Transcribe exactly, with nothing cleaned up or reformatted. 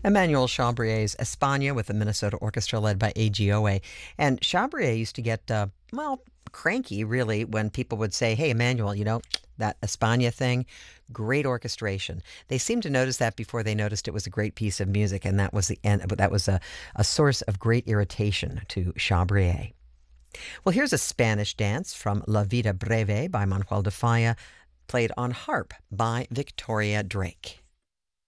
Emmanuel Chabrier's España with the Minnesota Orchestra led by A G O A. And Chabrier used to get, uh, well, cranky, really, when people would say, hey, Emmanuel, you know, that España thing, great orchestration. They seemed to notice that before they noticed it was a great piece of music, and that was the end. But that was a, a source of great irritation to Chabrier. Well, here's a Spanish dance from La Vida Breve by Manuel de Falla, played on harp by Victoria Drake.